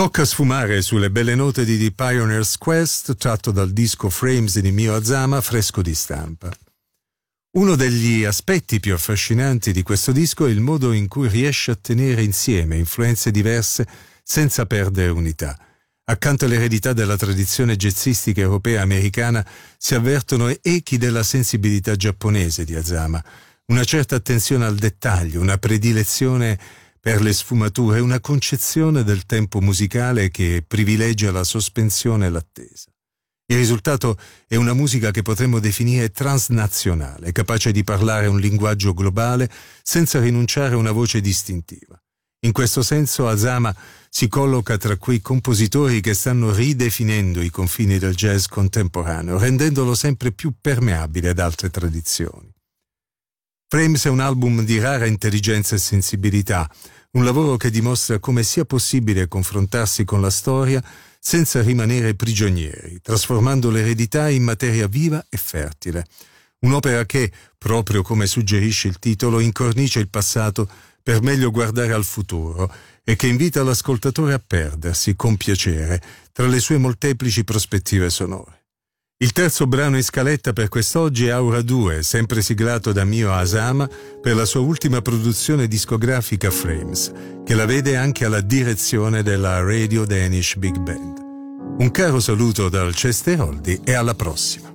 Tocca sfumare sulle belle note di The Pioneer's Quest, tratto dal disco Frames di Mio Azama, fresco di stampa. Uno degli aspetti più affascinanti di questo disco è il modo in cui riesce a tenere insieme influenze diverse senza perdere unità. Accanto all'eredità della tradizione jazzistica europea e americana si avvertono echi della sensibilità giapponese di Azama, una certa attenzione al dettaglio, una predilezione per le sfumature, una concezione del tempo musicale che privilegia la sospensione e l'attesa. Il risultato è una musica che potremmo definire transnazionale, capace di parlare un linguaggio globale senza rinunciare a una voce distintiva. In questo senso Azama si colloca tra quei compositori che stanno ridefinendo i confini del jazz contemporaneo, rendendolo sempre più permeabile ad altre tradizioni. Frames è un album di rara intelligenza e sensibilità, un lavoro che dimostra come sia possibile confrontarsi con la storia senza rimanere prigionieri, trasformando l'eredità in materia viva e fertile. Un'opera che, proprio come suggerisce il titolo, incornicia il passato per meglio guardare al futuro e che invita l'ascoltatore a perdersi con piacere tra le sue molteplici prospettive sonore. Il terzo brano in scaletta per quest'oggi è Aura 2, sempre siglato da Mio Azama per la sua ultima produzione discografica Frames, che la vede anche alla direzione della Radio Danish Big Band. Un caro saluto dal Chester Holdy e alla prossima.